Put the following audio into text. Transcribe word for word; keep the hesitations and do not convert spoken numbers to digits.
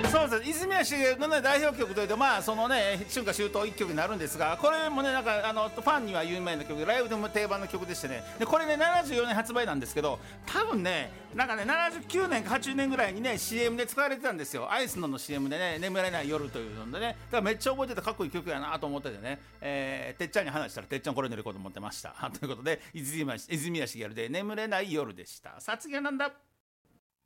そうです。泉谷しげるの、ね、代表曲というと、まあそのね春夏秋冬一曲になるんですが、これもねなんかあのファンには有名な曲で、ライブでも定番の曲でしてね、でこれねななじゅうよねん発売なんですけど、多分ねなんかねななじゅうきゅうねんかはちじゅうねんぐらいにね シーエム で使われてたんですよ。アイスノの シーエム でね、眠れない夜というのでね、だからめっちゃ覚えててかっこいい曲やなと思っててね、えー、てっちゃんに話したらてっちゃんこれのレコード持ってましたということで、泉谷しげるで眠れない夜でした。さあ次はなんだ。